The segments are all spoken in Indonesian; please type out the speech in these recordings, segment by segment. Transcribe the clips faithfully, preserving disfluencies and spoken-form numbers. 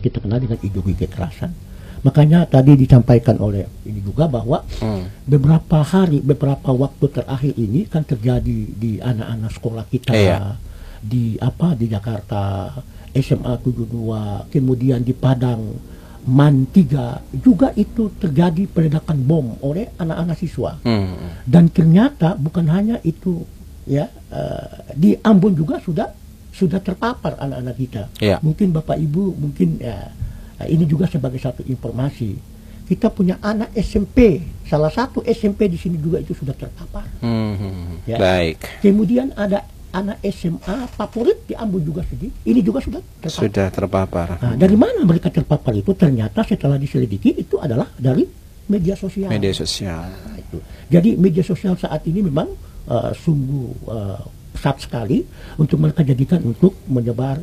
kita kenal dengan ideologi kekerasan. Makanya tadi disampaikan oleh ini juga bahwa hmm. beberapa hari, beberapa waktu terakhir ini kan terjadi di anak-anak sekolah kita, iya. di apa di Jakarta, S M A tujuh puluh dua, kemudian di Padang, Man tiga, juga itu terjadi peledakan bom oleh anak-anak siswa. Hmm. Dan ternyata bukan hanya itu, ya, uh, di Ambon juga sudah sudah terpapar anak-anak kita. Iya. Mungkin Bapak Ibu mungkin ya, ini juga sebagai satu informasi. Kita punya anak S M P, salah satu S M P di sini juga itu sudah terpapar. Hmm, ya. Baik. Kemudian ada anak S M A favorit di Ambon juga sedih. Ini juga sudah terpapar. Sudah terpapar. Nah, dari mana mereka terpapar itu? Ternyata setelah diselidiki itu adalah dari media sosial. Media sosial. Nah, itu. Jadi media sosial saat ini memang uh, sungguh uh, pesat sekali untuk mereka jadikan untuk menyebar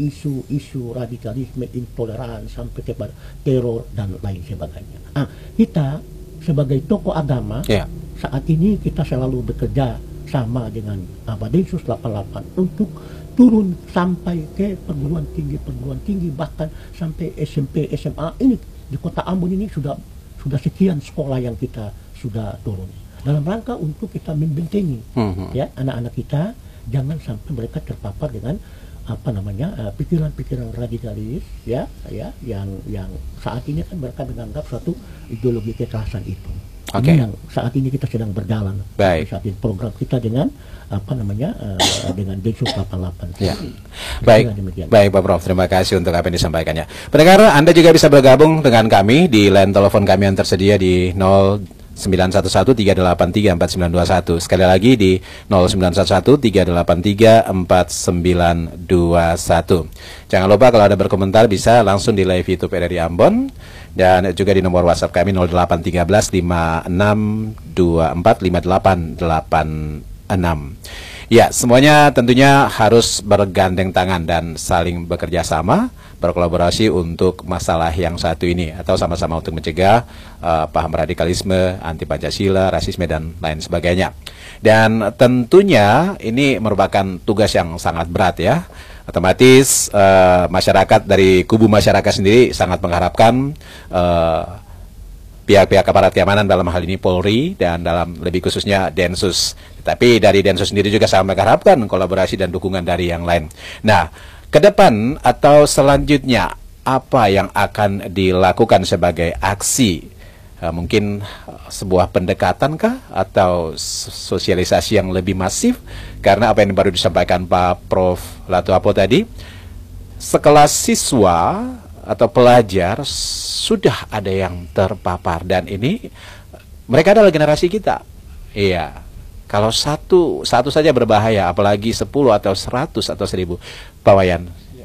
isu-isu radikalisme, intoleransi sampai kepada teror dan lain sebagainya. Ah, kita sebagai tokoh agama yeah. saat ini kita selalu bekerja sama dengan apa Densus delapan puluh delapan untuk turun sampai ke perguruan tinggi, perguruan tinggi bahkan sampai S M P, S M A. Ini di kota Ambon ini sudah sudah sekian sekolah yang kita sudah turun dalam rangka untuk kita membentengi mm-hmm. ya anak-anak kita jangan sampai mereka terpapar dengan apa namanya uh, pikiran-pikiran radikalis ya ya yang yang saat ini kan mereka menganggap suatu ideologi kekerasan itu. Okay. Ini yang saat ini kita sedang berjalan. Baik. Saat ini program kita dengan apa namanya uh, dengan Densus delapan puluh delapan. Ya. Baik. Baik Pak Prof, terima kasih untuk apa yang disampaikannya. Pendengar, Anda juga bisa bergabung dengan kami di line telepon kami yang tersedia di nol sembilan satu satu tiga delapan tiga empat sembilan dua satu. Sekali lagi di nol sembilan satu satu tiga delapan tiga empat sembilan dua satu. Jangan lupa kalau ada berkomentar bisa langsung di live YouTube R R I Ambon dan juga di nomor WhatsApp kami nol delapan satu tiga lima enam dua empat lima delapan delapan enam. Ya, semuanya tentunya harus bergandeng tangan dan saling bekerja sama, berkolaborasi untuk masalah yang satu ini atau sama-sama untuk mencegah uh, paham radikalisme, anti Pancasila, rasisme dan lain sebagainya. Dan tentunya ini merupakan tugas yang sangat berat ya. Otomatis uh, masyarakat dari kubu masyarakat sendiri sangat mengharapkan uh, pihak-pihak aparat keamanan dalam hal ini Polri dan dalam lebih khususnya Densus. Tapi dari Densus sendiri juga sangat mengharapkan kolaborasi dan dukungan dari yang lain. Nah, ke depan atau selanjutnya apa yang akan dilakukan sebagai aksi? Uh, mungkin sebuah pendekatan kah atau sosialisasi yang lebih masif? Karena apa yang baru disampaikan Pak Prof Latuapo tadi, sekelas siswa atau pelajar sudah ada yang terpapar dan ini mereka adalah generasi kita. Iya. Kalau satu satu saja berbahaya, apalagi sepuluh atau seratus atau seribu. Pak Wayan. Ya.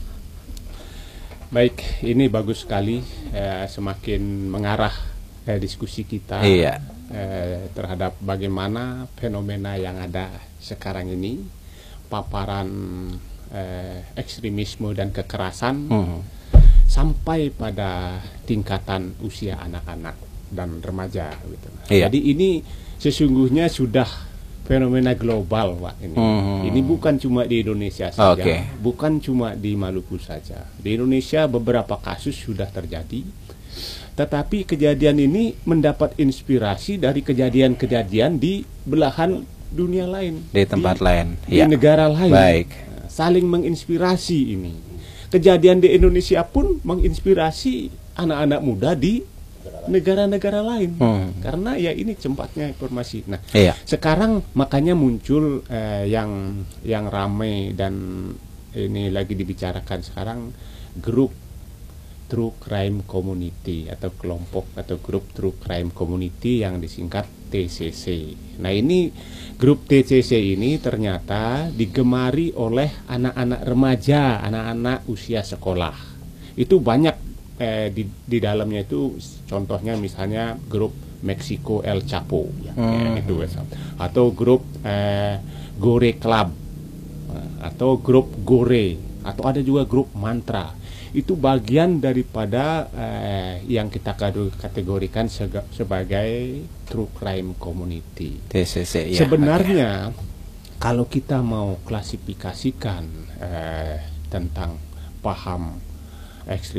Baik, ini bagus sekali eh, semakin mengarah eh, diskusi kita iya. eh, terhadap bagaimana fenomena yang ada sekarang ini, paparan eh, ekstremisme dan kekerasan. Hmm. Sampai pada tingkatan usia anak-anak dan remaja gitu. Iya. Jadi ini sesungguhnya sudah fenomena global, Pak. Ini. Hmm. Ini bukan cuma di Indonesia saja, okay. bukan cuma di Maluku saja. Di Indonesia beberapa kasus sudah terjadi, tetapi kejadian ini mendapat inspirasi dari kejadian-kejadian di belahan dunia lain, di tempat di, lain, di ya. negara lain. Baik. Saling menginspirasi ini. Kejadian di Indonesia pun menginspirasi anak-anak muda di negara-negara lain. Hmm. Karena ya ini tempatnya informasi. Nah, iya. sekarang makanya muncul eh, yang yang ramai dan ini lagi dibicarakan sekarang grup True Crime Community atau kelompok atau grup True Crime Community yang disingkat T C C. Nah, ini grup T C C ini ternyata digemari oleh anak-anak remaja, anak-anak usia sekolah. Itu banyak eh, di, di dalamnya itu contohnya misalnya grup Mexico El Chapo ya, hmm. ya, itu atau grup eh, Gore Club atau grup Gore atau ada juga grup Mantra. Itu bagian daripada eh, yang kita kategorikan sega, sebagai True Crime Community. T C C, ya, sebenarnya okay. kalau kita mau klasifikasikan eh, tentang paham ekstremisme